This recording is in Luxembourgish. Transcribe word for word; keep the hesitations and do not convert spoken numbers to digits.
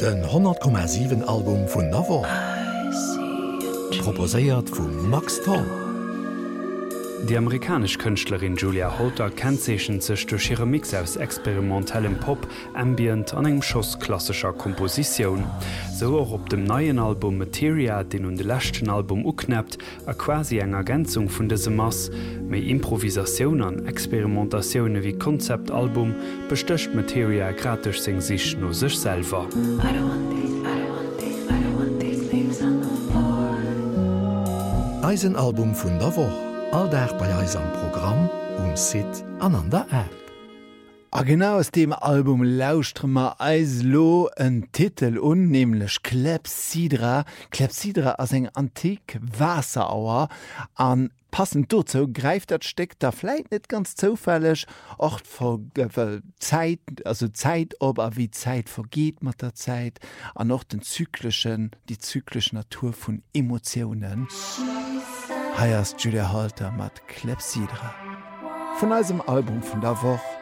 Den hundert Komma sieben Album vun Navo. Proposéiert vum Max Toll. Die amerikasch Künstlerin Julia Holter kennzeechen sech durch ihre Mix aus experimentellem Pop, Ambient an engem Schoss klassischer Komposition. So auch op dem neuen Album Materia, den hun de lächten Album uknappt, a quasi eng Ergänzung vun dese Mass, méi Improvisaioun an Experimentationune wie Konzeptalbum bestöcht Materia gratisch seng sich no sech selber. Eisenalbum vun der Woche. Alldach bei eisem Programm um Sit an an der App. A genau aus dem Album lauschtremer Eislo en Titel unnehmlech Klepsydra. Klepsydra as eng antik Wasserauer an passend dazu greift dat Steck da vielleicht nicht ganz zufällig auch vor äh, Zeit, also Zeit ob er wie Zeit vergeht mit der Zeit an noch den zyklischen die zyklische Natur von Emotionen. Hier ist Julia Holter mit Klepsydra von diesem Album von der Woche